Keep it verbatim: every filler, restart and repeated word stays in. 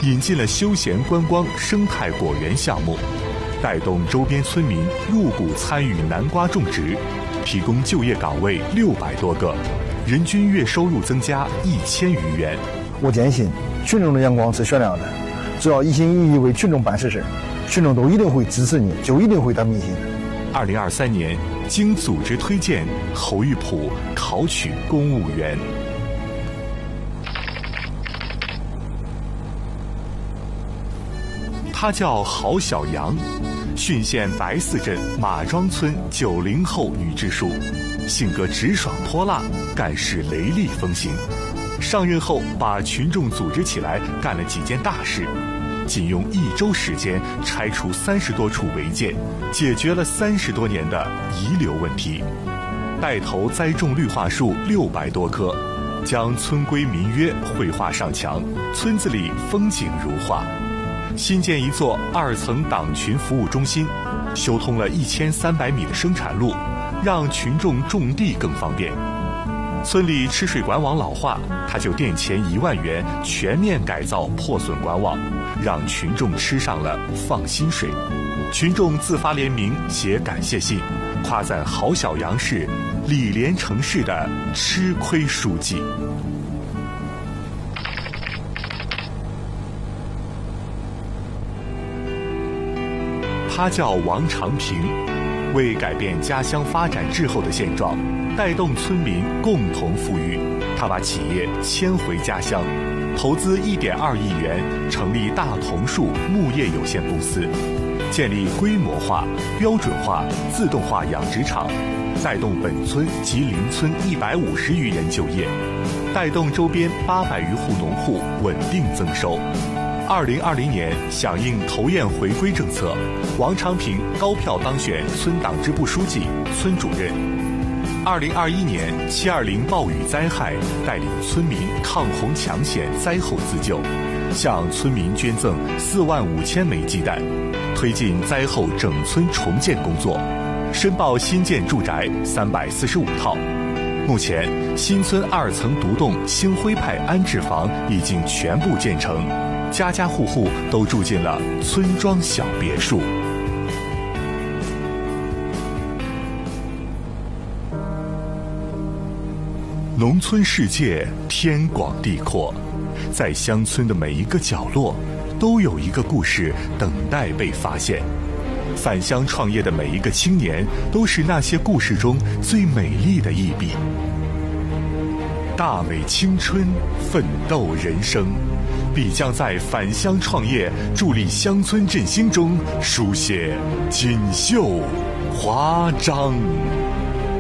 引进了休闲观光生态果园项目，带动周边村民入股参与南瓜种植，提供就业岗位六百多个，人均月收入增加一千余元。 我坚信群众的眼光是雪亮的，只要一心一意为群众办实事，群众都一定会支持你，就一定会得民心。 二零二三年，经组织推荐，侯玉普考取公务员。他叫郝小杨，浚县白寺镇马庄村九零后女支书，性格直爽泼辣，干事雷厉风行。上任后，把群众组织起来，干了几件大事。仅用一周时间拆除三十多处违建，解决了三十多年的遗留问题。带头栽种绿化树六百多棵，将村规民约绘画上墙，村子里风景如画。新建一座二层党群服务中心，修通了一千三百米的生产路，让群众种地更方便。村里吃水管网老化，他就垫钱一万元全面改造破损管网，让群众吃上了放心水。群众自发联名写感谢信，夸赞郝小杨是李连城市的吃亏书记。他叫王长平，为改变家乡发展滞后的现状，带动村民共同富裕，他把企业迁回家乡，投资一点二亿元成立大桐树牧业有限公司，建立规模化、标准化、自动化养殖场，带动本村及邻村一百五十余人就业，带动周边八百余户农户稳定增收。二零二零年，响应投堰回归政策，王长平高票当选村党支部书记、村主任。二零二一年七二零暴雨灾害，带领村民抗洪抢险、灾后自救，向村民捐赠四万五千枚鸡蛋，推进灾后整村重建工作，申报新建住宅三百四十五套。目前，新村二层独栋星辉派安置房已经全部建成，家家户户都住进了村庄小别墅。农村世界天广地阔，在乡村的每一个角落，都有一个故事等待被发现。返乡创业的每一个青年，都是那些故事中最美丽的一笔。大美青春，奋斗人生，必将在返乡创业、助力乡村振兴中书写锦绣华章。